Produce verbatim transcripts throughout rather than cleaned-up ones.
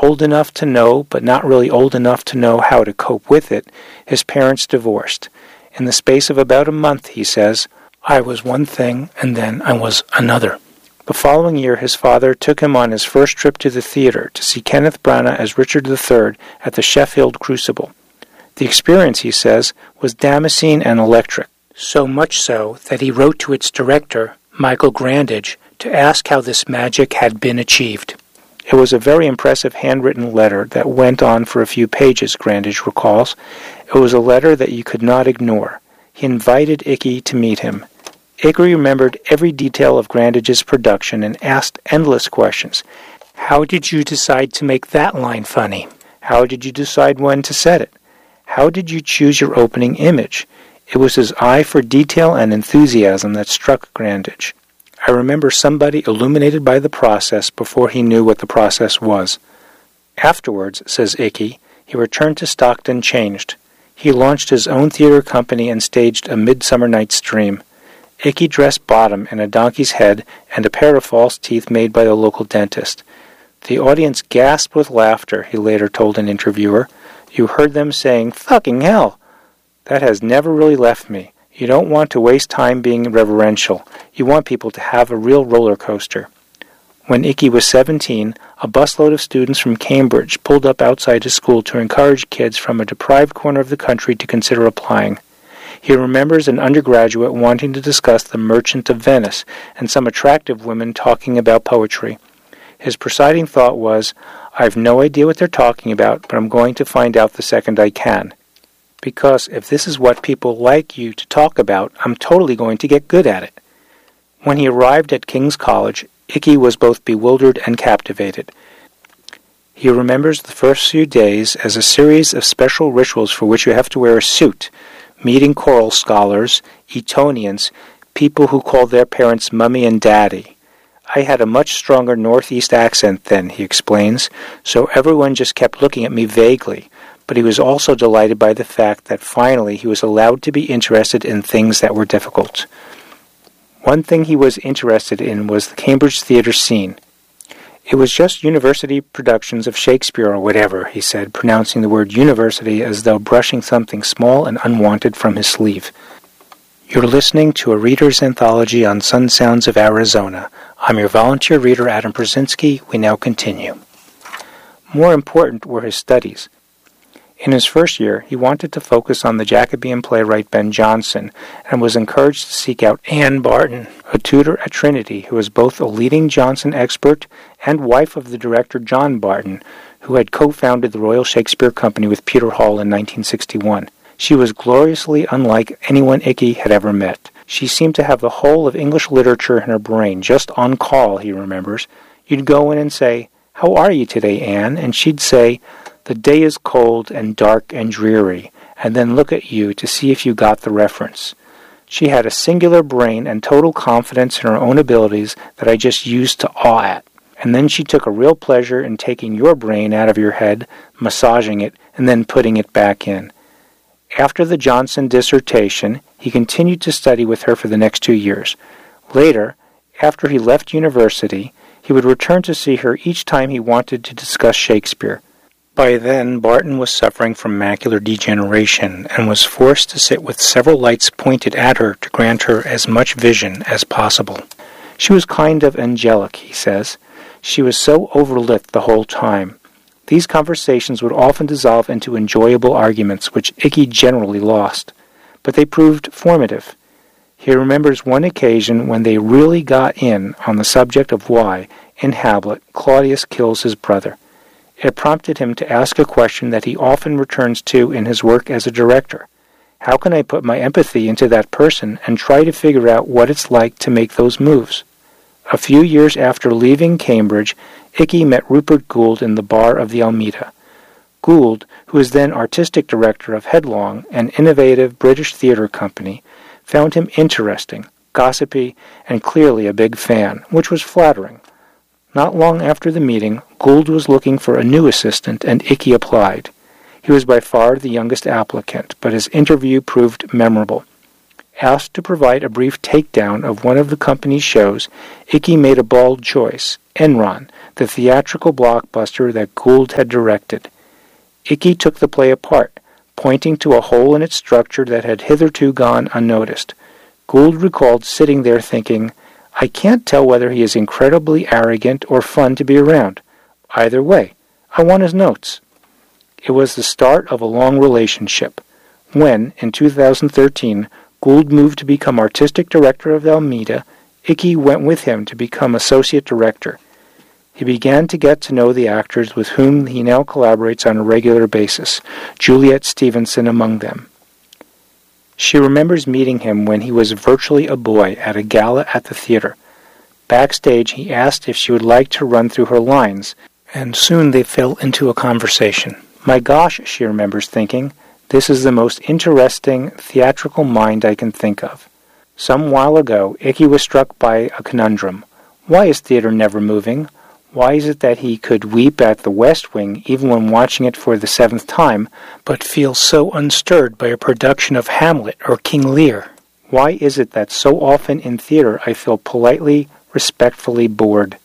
Old enough to know, but not really old enough to know how to cope with it, his parents divorced. In the space of about a month, he says, I was one thing, and then I was another. The following year, his father took him on his first trip to the theater to see Kenneth Branagh as Richard the Third at the Sheffield Crucible. The experience, he says, was Damascene and electric, so much so that he wrote to its director, Michael Grandage, to ask how this magic had been achieved. It was a very impressive handwritten letter that went on for a few pages, Grandage recalls. It was a letter that you could not ignore. He invited Icky to meet him. Icky remembered every detail of Grandage's production and asked endless questions. How did you decide to make that line funny? How did you decide when to set it? How did you choose your opening image? It was his eye for detail and enthusiasm that struck Grandage. I remember somebody illuminated by the process before he knew what the process was. Afterwards, says Icky, he returned to Stockton changed. He launched his own theater company and staged A Midsummer Night's Dream. Icky dressed Bottom in a donkey's head and a pair of false teeth made by the local dentist. The audience gasped with laughter, he later told an interviewer. You heard them saying, fucking hell! That has never really left me. You don't want to waste time being reverential. You want people to have a real roller coaster. When Icky was seventeen, a busload of students from Cambridge pulled up outside his school to encourage kids from a deprived corner of the country to consider applying. He remembers an undergraduate wanting to discuss The Merchant of Venice and some attractive women talking about poetry. His presiding thought was, I've no idea what they're talking about, but I'm going to find out the second I can. Because if this is what people like you to talk about, I'm totally going to get good at it. When he arrived at King's College, Icky was both bewildered and captivated. He remembers the first few days as a series of special rituals for which you have to wear a suit, meeting choral scholars, Etonians, people who called their parents Mummy and Daddy. I had a much stronger Northeast accent then, he explains, so everyone just kept looking at me vaguely, but he was also delighted by the fact that finally he was allowed to be interested in things that were difficult. One thing he was interested in was the Cambridge theater scene. It was just university productions of Shakespeare or whatever, he said, pronouncing the word university as though brushing something small and unwanted from his sleeve. You're listening to a reader's anthology on Sun Sounds of Arizona. I'm your volunteer reader, Adam Brzezinski. We now continue. More important were his studies. In his first year, he wanted to focus on the Jacobean playwright Ben Jonson and was encouraged to seek out Anne Barton, a tutor at Trinity who was both a leading Jonson expert and wife of the director John Barton, who had co-founded the Royal Shakespeare Company with Peter Hall in nineteen sixty-one. She was gloriously unlike anyone Icky had ever met. She seemed to have the whole of English literature in her brain, just on call, he remembers. You'd go in and say, "How are you today, Anne?" And she'd say, "The day is cold and dark and dreary," and then look at you to see if you got the reference. She had a singular brain and total confidence in her own abilities that I just used to awe at. And then she took a real pleasure in taking your brain out of your head, massaging it, and then putting it back in. After the Jonson dissertation, he continued to study with her for the next two years. Later, after he left university, he would return to see her each time he wanted to discuss Shakespeare. By then, Barton was suffering from macular degeneration and was forced to sit with several lights pointed at her to grant her as much vision as possible. She was kind of angelic, he says. She was so overlit the whole time. These conversations would often dissolve into enjoyable arguments, which Icky generally lost, but they proved formative. He remembers one occasion when they really got in on the subject of why, in Hamlet, Claudius kills his brother. It prompted him to ask a question that he often returns to in his work as a director. How can I put my empathy into that person and try to figure out what it's like to make those moves? A few years after leaving Cambridge, Icky met Rupert Gould in the bar of the Almeida. Gould, who was then artistic director of Headlong, an innovative British theater company, found him interesting, gossipy, and clearly a big fan, which was flattering. Not long after the meeting, Gould was looking for a new assistant, and Icky applied. He was by far the youngest applicant, but his interview proved memorable. Asked to provide a brief takedown of one of the company's shows, Icky made a bold choice, Enron, the theatrical blockbuster that Gould had directed. Icky took the play apart, pointing to a hole in its structure that had hitherto gone unnoticed. Gould recalled sitting there thinking, I can't tell whether he is incredibly arrogant or fun to be around. Either way, I want his notes. It was the start of a long relationship. When, in two thousand thirteen, Gould moved to become artistic director of Alameda, Icky went with him to become associate director. He began to get to know the actors with whom he now collaborates on a regular basis, Juliet Stevenson among them. She remembers meeting him when he was virtually a boy at a gala at the theater. Backstage, he asked if she would like to run through her lines, and soon they fell into a conversation. My gosh, she remembers thinking, this is the most interesting theatrical mind I can think of. Some while ago, Icky was struck by a conundrum. Why is theater never moving? Why is it that he could weep at the West Wing even when watching it for the seventh time, but feel so unstirred by a production of Hamlet or King Lear? Why is it that so often in theater I feel politely, respectfully bored?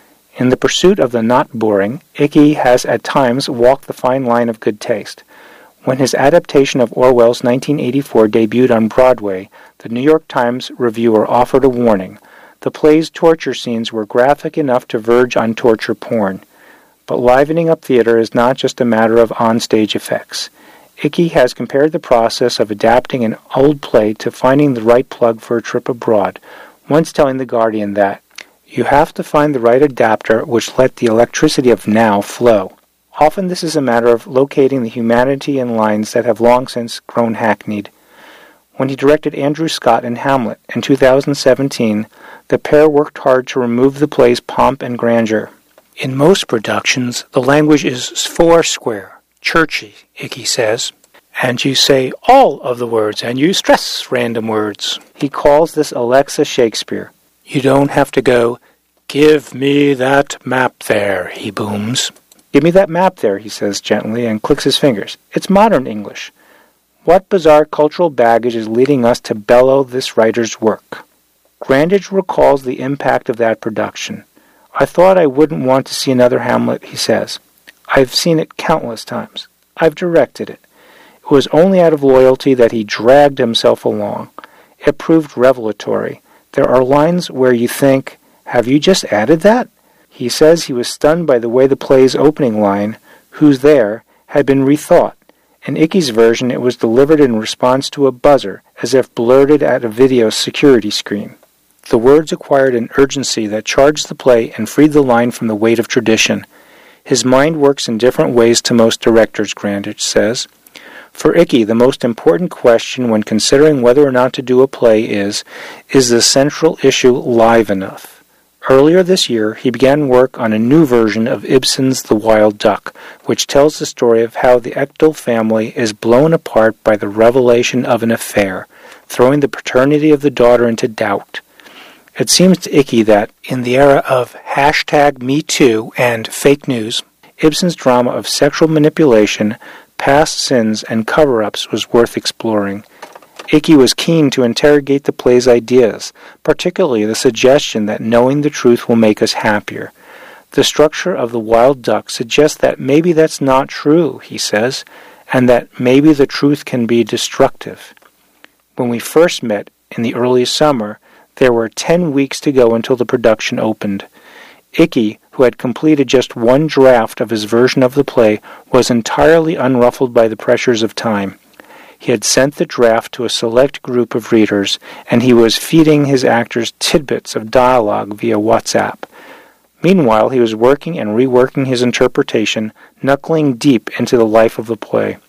In the pursuit of the not boring, Icky has at times walked the fine line of good taste. When his adaptation of Orwell's nineteen eighty-four debuted on Broadway, the New York Times reviewer offered a warning. The play's torture scenes were graphic enough to verge on torture porn. But livening up theater is not just a matter of on-stage effects. Icky has compared the process of adapting an old play to finding the right plug for a trip abroad, once telling The Guardian that, you have to find the right adapter which let the electricity of now flow. Often this is a matter of locating the humanity in lines that have long since grown hackneyed. When he directed Andrew Scott in Hamlet in two thousand seventeen, the pair worked hard to remove the play's pomp and grandeur. In most productions, the language is four-square, churchy, Icky says, and you say all of the words and you stress random words. He calls this Alexa Shakespeare. You don't have to go, give me that map there, he booms. Give me that map there, he says gently, and clicks his fingers. It's modern English. What bizarre cultural baggage is leading us to bellow this writer's work? Grandage recalls the impact of that production. I thought I wouldn't want to see another Hamlet, he says. I've seen it countless times. I've directed it. It was only out of loyalty that he dragged himself along. It proved revelatory. There are lines where you think, have you just added that? He says he was stunned by the way the play's opening line, who's there, had been rethought. In Icky's version, it was delivered in response to a buzzer, as if blurted at a video security screen. The words acquired an urgency that charged the play and freed the line from the weight of tradition. His mind works in different ways to most directors, Grandage says. For Icky, the most important question when considering whether or not to do a play is, is the central issue live enough? Earlier this year, he began work on a new version of Ibsen's The Wild Duck, which tells the story of how the Echdal family is blown apart by the revelation of an affair, throwing the paternity of the daughter into doubt. It seems to Icky that, in the era of hashtag Me Too and fake news, Ibsen's drama of sexual manipulation, past sins, and cover-ups was worth exploring. Icky was keen to interrogate the play's ideas, particularly the suggestion that knowing the truth will make us happier. The structure of The Wild Duck suggests that maybe that's not true, he says, and that maybe the truth can be destructive. When we first met in the early summer, there were ten weeks to go until the production opened. Icky, who had completed just one draft of his version of the play, was entirely unruffled by the pressures of time. He had sent the draft to a select group of readers, and he was feeding his actors tidbits of dialogue via WhatsApp. Meanwhile, he was working and reworking his interpretation, knuckling deep into the life of the play.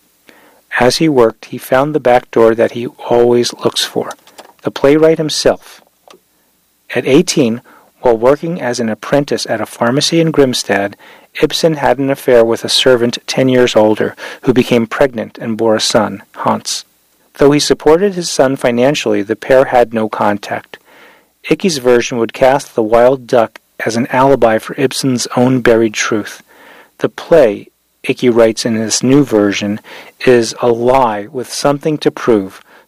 As he worked, he found the back door that he always looks for, the playwright himself. At eighteen, while working as an apprentice at a pharmacy in Grimstad, Ibsen had an affair with a servant ten years older, who became pregnant and bore a son, Hans. Though he supported his son financially, the pair had no contact. Icky's version would cast The Wild Duck as an alibi for Ibsen's own buried truth. The play, Icky writes in this new version, is a lie with something to prove,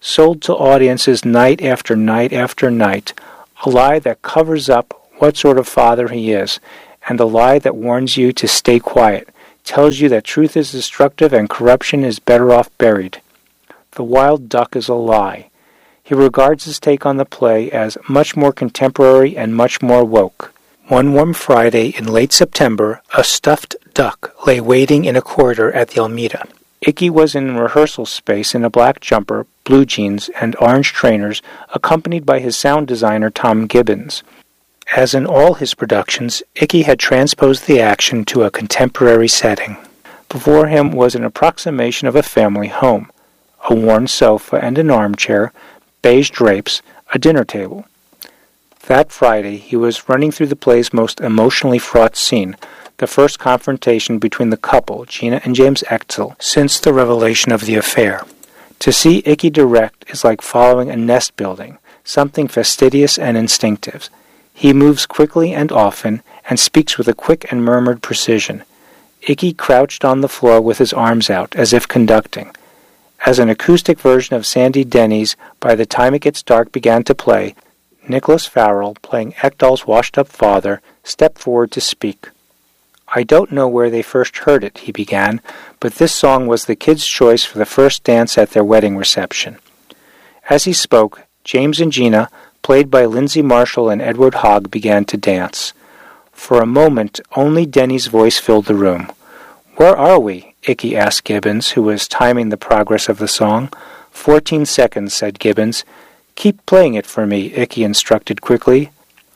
sold to audiences night after night after night, a lie that covers up what sort of father he is, and a lie that warns you to stay quiet, tells you that truth is destructive and corruption is better off buried. The Wild Duck is a lie. He regards his take on the play as much more contemporary and much more woke. One warm Friday in late September, a stuffed duck lay waiting in a corridor at the Almeida. Icky was in rehearsal space in a black jumper, blue jeans, and orange trainers, accompanied by his sound designer Tom Gibbons. As in all his productions, Icky had transposed the action to a contemporary setting. Before him was an approximation of a family home, a worn sofa and an armchair, beige drapes, a dinner table. That Friday, he was running through the play's most emotionally fraught scene, the first confrontation between the couple, Gina and James Echtsel, since the revelation of the affair. To see Icky direct is like following a nest building, something fastidious and instinctive. He moves quickly and often, and speaks with a quick and murmured precision. Icky crouched on the floor with his arms out, as if conducting. As an acoustic version of Sandy Denny's By the Time It Gets Dark began to play, Nicholas Farrell, playing Ekdal's washed-up father, stepped forward to speak. "I don't know where they first heard it," he began, "but this song was the kids' choice for the first dance at their wedding reception." As he spoke, James and Gina, played by Lindsay Marshall and Edward Hogg, began to dance. For a moment, only Denny's voice filled the room. "Where are we?" Icky asked Gibbons, who was timing the progress of the song. Fourteen seconds," said Gibbons. "Keep playing it for me," Icky instructed quickly.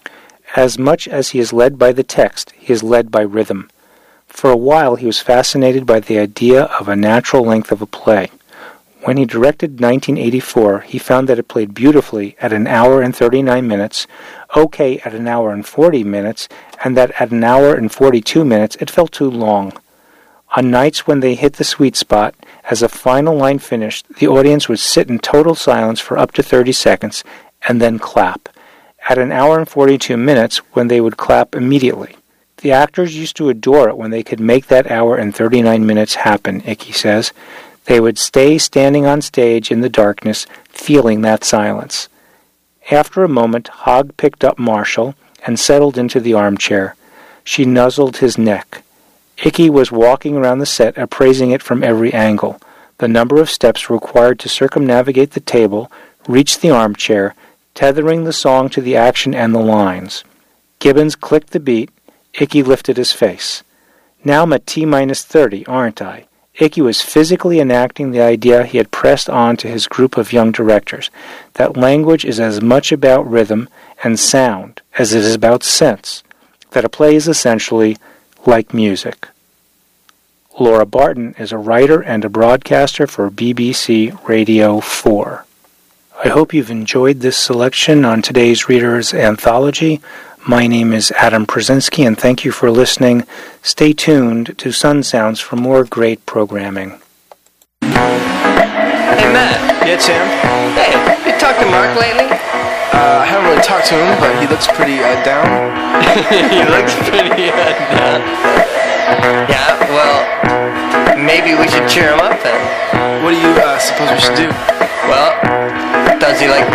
As much as he is led by the text, he is led by rhythm. For a while he was fascinated by the idea of a natural length of a play. When he directed nineteen eighty-four, he found that it played beautifully at an hour and thirty-nine minutes, okay at an hour and forty minutes, and that at an hour and forty-two minutes it felt too long. On nights when they hit the sweet spot, as a final line finished, the audience would sit in total silence for up to thirty seconds, and then clap. At an hour and forty-two minutes, when they would clap immediately. The actors used to adore it when they could make that hour and thirty-nine minutes happen, Icky says. They would stay standing on stage in the darkness, feeling that silence. After a moment, Hogg picked up Marshall and settled into the armchair. She nuzzled his neck. Icky was walking around the set, appraising it from every angle. The number of steps required to circumnavigate the table, reach the armchair, tethering the song to the action and the lines. Gibbons clicked the beat. Icky lifted his face. "Now I'm at T minus thirty, aren't I?" Icky was physically enacting the idea he had pressed on to his group of young directors, that language is as much about rhythm and sound as it is about sense, that a play is essentially like music. Laura Barton is a writer and a broadcaster for B B C Radio four. I hope you've enjoyed this selection on today's Reader's Anthology. My name is Adam Przinsky, and thank you for listening. Stay tuned to Sun Sounds for more great programming. Hey, Matt. Yeah, Tim? Hey, you talked to Mark lately? Uh, I haven't really talked to him, but he looks pretty uh, down. He looks pretty uh, down. Yeah, well, maybe we should cheer him up then. What do you uh, suppose we should do? Well, does he like